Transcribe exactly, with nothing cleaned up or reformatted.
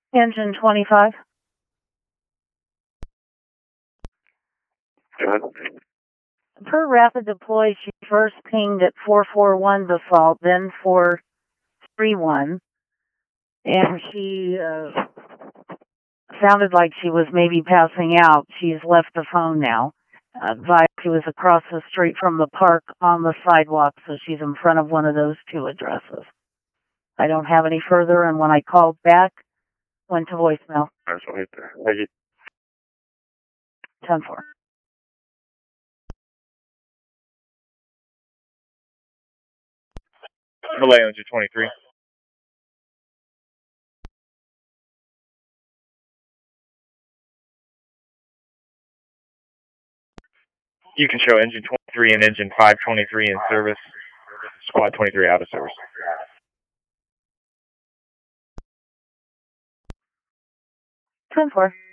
Engine twenty-five. Go ahead. Per rapid deploy, she first pinged at four four one default, then four three one, and she uh, sounded like she was maybe passing out. She's left the phone now. Uh, she was across the street from the park on the sidewalk, so she's in front of one of those two addresses. I don't have any further, and when I called back, went to voicemail. That's right there. Thank you. ten four. Malay Engine twenty-three. You can show Engine twenty-three and Engine five twenty-three in service. Squad twenty-three out of service. ten four.